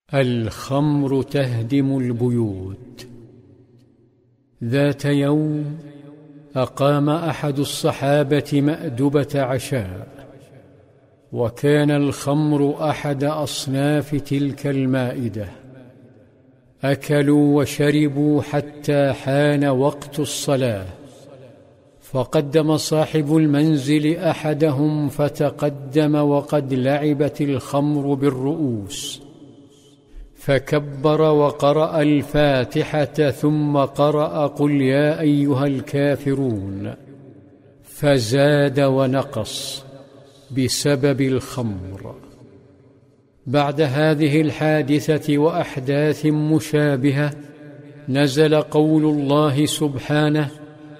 الخمر تهدم البيوت. ذات يوم أقام أحد الصحابة مأدبة عشاء، وكان الخمر أحد أصناف تلك المائدة. أكلوا وشربوا حتى حان وقت الصلاة، فقدم صاحب المنزل أحدهم فتقدم وقد لعبت الخمر بالرؤوس، فكبر وقرأ الفاتحة ثم قرأ قل يا أيها الكافرون، فزاد ونقص بسبب الخمر. بعد هذه الحادثة وأحداث مشابهة نزل قول الله سبحانه: